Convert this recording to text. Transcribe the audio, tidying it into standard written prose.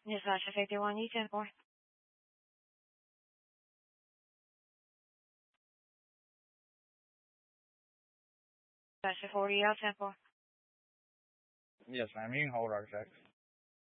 Newsflash 51 E10 4. Flash 40 out 10 4. Yes, ma'am. You can hold our checks.